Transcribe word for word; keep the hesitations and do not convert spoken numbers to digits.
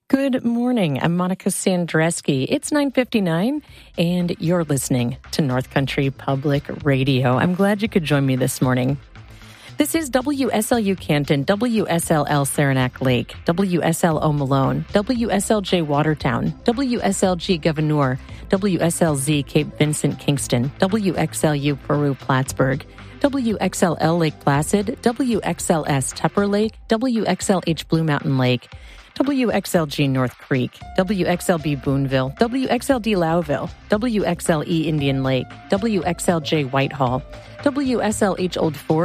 Good morning. I'm Monica Sandreski. It's nine fifty-nine, and you're listening to North Country Public Radio. I'm glad you could join me this morning. This is W S L U Canton, W S L L Saranac Lake, W S L O Malone, W S L J Watertown, W S L G Gouverneur, W S L Z Cape Vincent Kingston, W X L U Peru Plattsburgh, W X L L Lake Placid, W X L S Tupper Lake, W X L H Blue Mountain Lake, W X L G North Creek, W X L B Boonville, W X L D Lowville, W X L E Indian Lake, W X L J Whitehall, W S L H Old Fort,